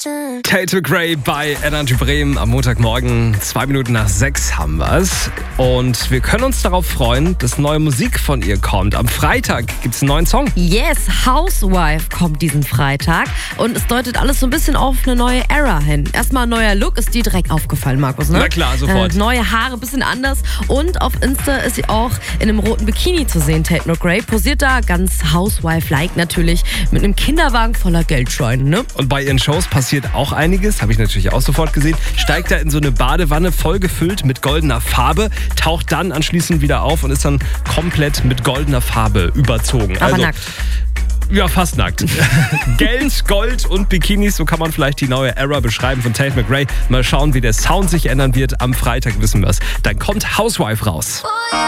Tate McRae bei Energy Bremen am Montagmorgen, 2 Minuten nach 6 haben wir es. Und wir können uns darauf freuen, dass neue Musik von ihr kommt. Am Freitag gibt es einen neuen Song. Yes, Housewife kommt diesen Freitag und es deutet alles so ein bisschen auf eine neue Era hin. Erstmal ein neuer Look, ist dir direkt aufgefallen, Markus, ne? Na klar, sofort. Neue Haare, bisschen anders und auf Insta ist sie auch in einem roten Bikini zu sehen. Tate McRae posiert da ganz Housewife-like natürlich mit einem Kinderwagen voller Geldscheine, ne? Und bei ihren Shows passiert auch einiges, habe ich natürlich auch sofort gesehen. Steigt da in so eine Badewanne voll gefüllt mit goldener Farbe, taucht dann anschließend wieder auf und ist dann komplett mit goldener Farbe überzogen. Aber nackt. Ja, fast nackt. Geld, Gold und Bikinis, so kann man vielleicht die neue Era beschreiben von Tate McRae. Mal schauen, wie der Sound sich ändern wird. Am Freitag wissen wir es. Dann kommt Housewife raus.